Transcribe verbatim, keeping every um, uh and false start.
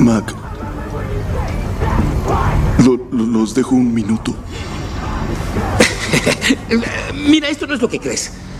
Mac, lo, lo- los dejo un minuto. Mira, esto no es lo que crees.